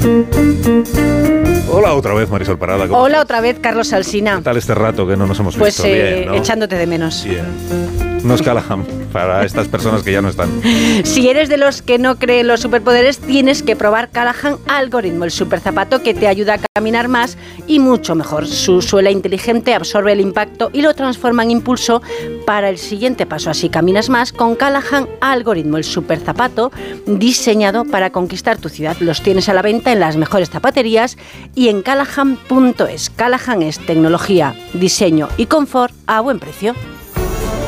Hola otra vez, Marisol Parada. Hola otra vez, Carlos Alsina. ¿Qué tal este rato que no nos hemos pues visto? Bien, ¿no? Echándote de menos. Bien. No es Callahan para estas personas que ya no están. Si eres de los que no creen los superpoderes, tienes que probar Callahan Algoritmo, el superzapato que te ayuda a caminar más y mucho mejor. Su suela inteligente absorbe el impacto y lo transforma en impulso para el siguiente paso. Así caminas más con Callahan Algoritmo, el superzapato diseñado para conquistar tu ciudad. Los tienes a la venta en las mejores zapaterías y en callahan.es. Callahan es tecnología, diseño y confort a buen precio.